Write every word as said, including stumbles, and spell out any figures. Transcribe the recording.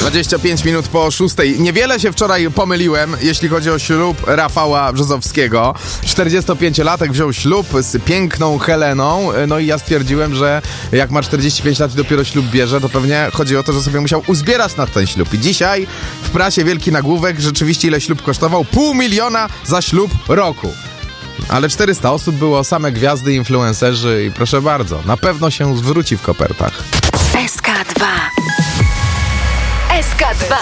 dwadzieścia pięć minut po szóstej. Niewiele się wczoraj pomyliłem, jeśli chodzi o ślub Rafała Brzozowskiego. czterdziestopięciolatek wziął ślub z piękną Heleną. No i ja stwierdziłem, że jak ma czterdzieści pięć lat i dopiero ślub bierze, to pewnie chodzi o to, że sobie musiał uzbierać na ten ślub. I dzisiaj w prasie wielki nagłówek, rzeczywiście ile ślub kosztował? Pół miliona za ślub roku. Ale czterysta osób było, same gwiazdy, influencerzy i proszę bardzo, na pewno się zwróci w kopertach.